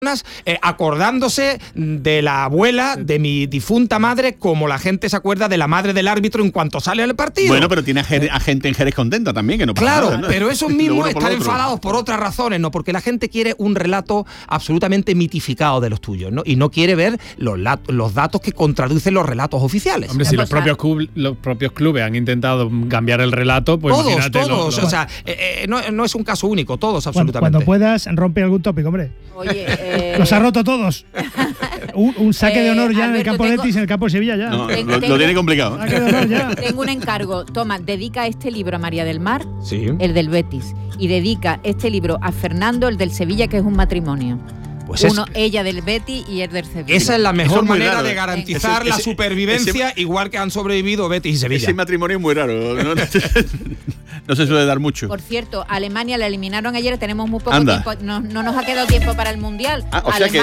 acordándose de la abuela de mi difunta madre, como la gente se acuerda de la madre del árbitro en cuanto sale al partido. Bueno, pero tiene a gente en Jerez contenta también, que no pasa claro, nada, ¿no? Pero esos mismos están enfadados por otras razones, ¿no? Porque la gente quiere un relato absolutamente mitificado de los tuyos, ¿no? Y no quiere ver los datos que contradicen los relatos oficiales. Hombre, si los propios clubes han intentado cambiar el relato, pues todos. O sea, no es un caso único, todos absolutamente. Cuando puedas, rompe algún tópico, hombre. Oye, los ha roto todos. Un saque de honor ya, Alberto, en el campo de Betis, en el campo de Sevilla ya. No, lo tiene complicado. Saque de honor ya. Tengo un encargo. Toma, dedica este libro a María del Mar, sí, el del Betis, y dedica este libro a Fernando, el del Sevilla, que es un matrimonio. Pues ella del Betis y él del Sevilla. Esa es la mejor manera de garantizar la supervivencia, igual que han sobrevivido Betis y Sevilla. Ese matrimonio es muy raro, no se suele dar mucho. Por cierto, Alemania la eliminaron ayer, tenemos muy poco tiempo, no nos ha quedado tiempo para el Mundial. O sea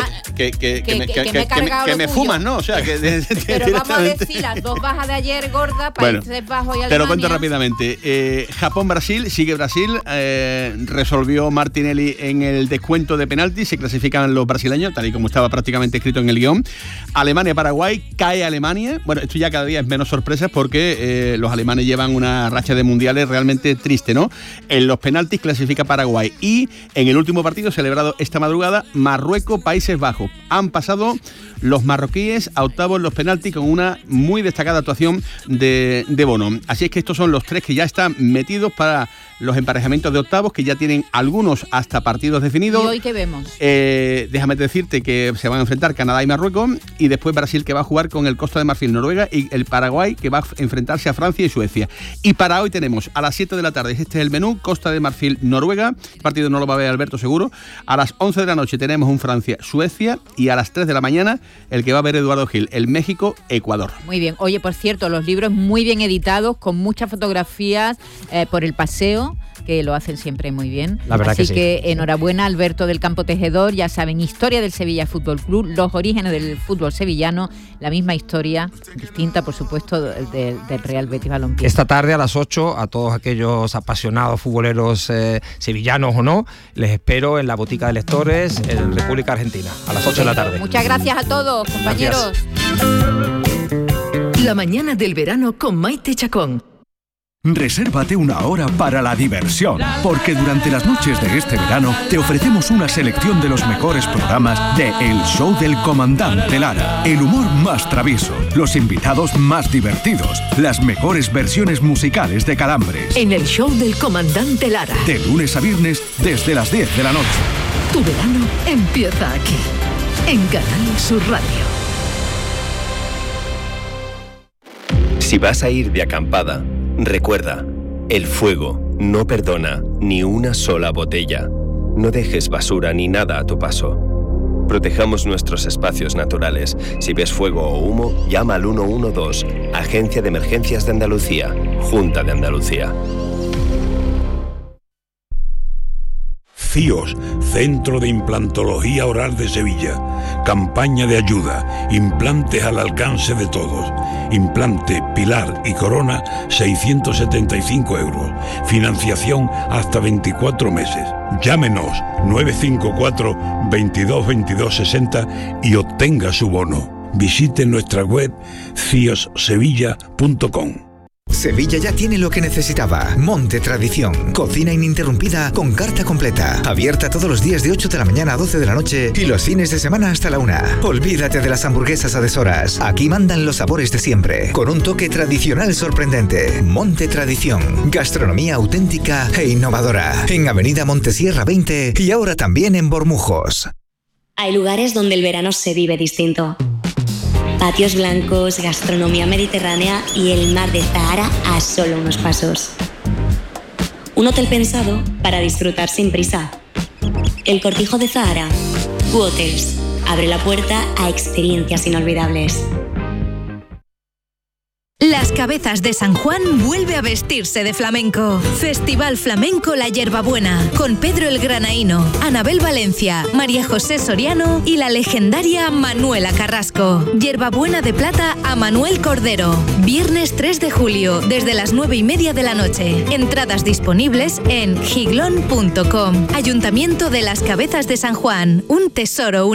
que me fumas, ¿no? O sea que pero vamos a decir las dos bajas de ayer, gorda, Países Bajos y Alemania. Te lo cuento rápidamente. Japón-Brasil, sigue Brasil, resolvió Martinelli en el descuento de penalti, se clasifican los brasileños, tal y como estaba prácticamente escrito en el guión. Alemania-Paraguay, cae Alemania. Bueno, esto ya cada día es menos sorpresa porque los alemanes llevan una racha de mundiales realmente triste, ¿no? En los penaltis clasifica Paraguay y en el último partido celebrado esta madrugada, Marruecos-Países Bajos. Han pasado los marroquíes a octavos en los penaltis con una muy destacada actuación de Bono. Así es que estos son los tres que ya están metidos para los emparejamientos de octavos, que ya tienen algunos hasta partidos definidos. ¿Y hoy qué vemos? Déjame decirte que se van a enfrentar Canadá y Marruecos, y después Brasil, que va a jugar con el Costa de Marfil, Noruega, y el Paraguay, que va a enfrentarse a Francia y Suecia. Y para hoy tenemos a las 7 de la tarde, este es el menú, Costa de Marfil, Noruega, el partido no lo va a ver Alberto seguro. A las 11 de la noche tenemos un Francia-Suecia, y a las 3 de la mañana el que va a ver Eduardo Gil, el México-Ecuador. Muy bien. Oye, por cierto, los libros muy bien editados, con muchas fotografías por el paseo, que lo hacen siempre muy bien. La verdad. Así que sí. Enhorabuena, Alberto del Campo Tejedor. Ya saben, historia del Sevilla Fútbol Club, los orígenes del fútbol sevillano, la misma historia, distinta, por supuesto, del Real Betis Balompié. Esta tarde a las 8, a todos aquellos apasionados futboleros sevillanos o no, les espero en la Botica de Lectores en República Argentina, a las 8 de la tarde. Muchas gracias a todos, compañeros. La mañana del verano con Maite Chacón. Resérvate una hora para la diversión, porque durante las noches de este verano te ofrecemos una selección de los mejores programas de El Show del Comandante Lara. El humor más travieso, los invitados más divertidos, las mejores versiones musicales de Calambres. En El Show del Comandante Lara. De lunes a viernes desde las 10 de la noche. Tu verano empieza aquí, en Canal Sur Radio. Si vas a ir de acampada, recuerda, el fuego no perdona ni una sola botella. No dejes basura ni nada a tu paso. Protejamos nuestros espacios naturales. Si ves fuego o humo, llama al 112, Agencia de Emergencias de Andalucía, Junta de Andalucía. CIOS, Centro de Implantología Oral de Sevilla. Campaña de ayuda. Implantes al alcance de todos. Implante, pilar y corona, 675 euros. Financiación hasta 24 meses. Llámenos 954 22 22 60 y obtenga su bono. Visite nuestra web ciossevilla.com. Sevilla ya tiene lo que necesitaba. Monte Tradición. Cocina ininterrumpida con carta completa. Abierta todos los días de 8 de la mañana a 12 de la noche y los fines de semana hasta la 1. Olvídate de las hamburguesas a deshoras. Aquí mandan los sabores de siempre, con un toque tradicional sorprendente. Monte Tradición. Gastronomía auténtica e innovadora. En Avenida Montesierra 20 y ahora también en Bormujos. Hay lugares donde el verano se vive distinto. Patios blancos, gastronomía mediterránea y el mar de Zahara a solo unos pasos. Un hotel pensado para disfrutar sin prisa. El Cortijo de Zahara. Q-Hotels. Abre la puerta a experiencias inolvidables. Las Cabezas de San Juan vuelve a vestirse de flamenco. Festival Flamenco La Hierbabuena, con Pedro el Granaíno, Anabel Valencia, María José Soriano y la legendaria Manuela Carrasco. Hierbabuena de plata a Manuel Cordero. Viernes 3 de julio, desde las 9:30 de la noche. Entradas disponibles en giglón.com. Ayuntamiento de Las Cabezas de San Juan, un tesoro único.